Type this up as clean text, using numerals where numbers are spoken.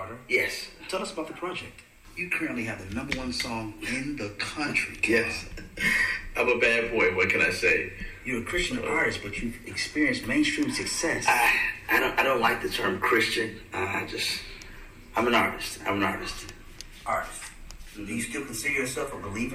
Carter. Yes. Tell us about the project. You currently have the #1 song in the country. Yes. I'm a bad boy. What can I say? You're a Christian artist, but you've experienced mainstream success. I don't like the term Christian. I'm an artist. Artist. Do you still consider yourself a believer?